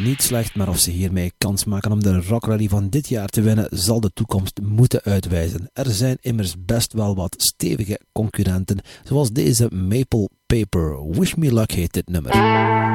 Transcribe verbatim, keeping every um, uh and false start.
niet slecht, maar of ze hiermee kans maken om de Rock Rally van dit jaar te winnen, zal de toekomst moeten uitwijzen. Er zijn immers best wel wat stevige concurrenten, zoals deze Maple Paper. Wish Me Luck heet dit nummer.